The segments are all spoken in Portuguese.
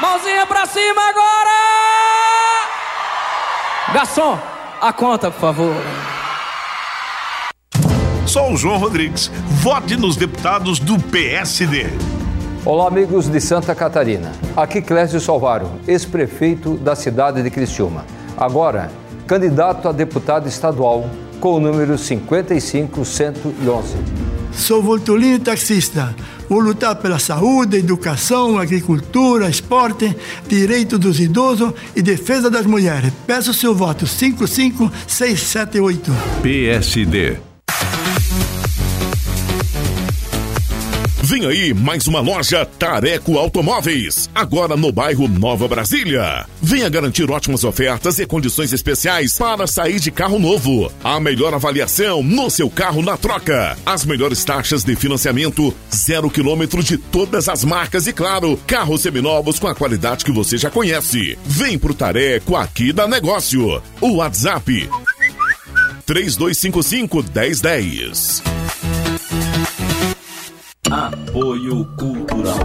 Mãozinha pra cima agora! Garçom, a conta, por favor. Sou o João Rodrigues. Vote nos deputados do PSD. Olá, amigos de Santa Catarina. Aqui Clésio Salvaro, ex-prefeito da cidade de Criciúma. Agora, candidato a deputado estadual com o número 55111. Sou Voltolino taxista. Vou lutar pela saúde, educação, agricultura, esporte, direito dos idosos e defesa das mulheres. Peço seu voto 55678. PSD. Vem aí mais uma loja Tareco Automóveis, agora no bairro Nova Brasília. Venha garantir ótimas ofertas e condições especiais para sair de carro novo. A melhor avaliação no seu carro na troca. As melhores taxas de financiamento, 0 km de todas as marcas e, claro, carros seminovos com a qualidade que você já conhece. Vem pro Tareco aqui da negócio. O WhatsApp 3255-1010. Apoio Cultural.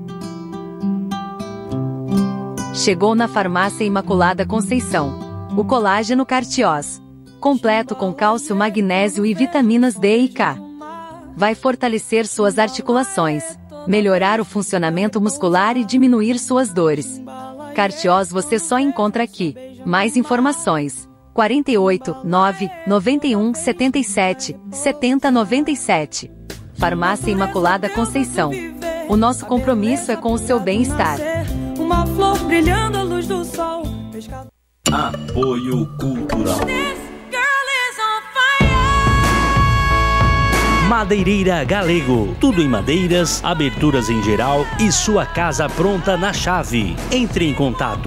Chegou na Farmácia Imaculada Conceição o colágeno Cartiós, completo com cálcio, magnésio e vitaminas D e K. Vai fortalecer suas articulações, melhorar o funcionamento muscular e diminuir suas dores. Cartiós você só encontra aqui. Mais informações: 48 9 91 77 70 97. Farmácia Imaculada Conceição. O nosso compromisso é com o seu bem-estar. Uma flor brilhando à luz do sol. Apoio Cultural. Madeireira Galego. Tudo em madeiras, aberturas em geral e sua casa pronta na chave. Entre em contato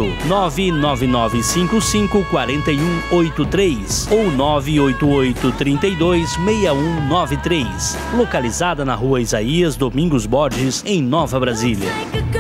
999554183 ou 988326193. Localizada na Rua Isaías Domingos Borges, em Nova Brasília.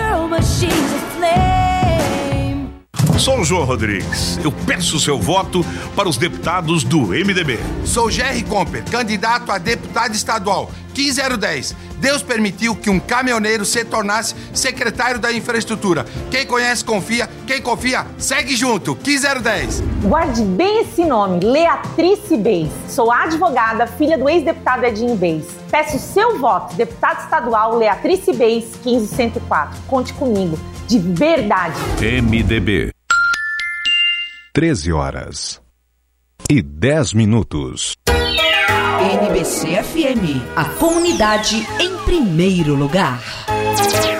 Sou o João Rodrigues. Eu peço seu voto para os deputados do MDB. Sou Jerry Comper, candidato a deputado estadual, 15010. Deus permitiu que um caminhoneiro se tornasse secretário da infraestrutura. Quem conhece, confia. Quem confia, segue junto. 15010. Guarde bem esse nome, Leatrice Beis. Sou advogada, filha do ex-deputado Edinho Beis. Peço seu voto, deputado estadual Leatrice Beis, 15104. Conte comigo, de verdade. MDB. 13h10. NBC FM, a comunidade em primeiro lugar.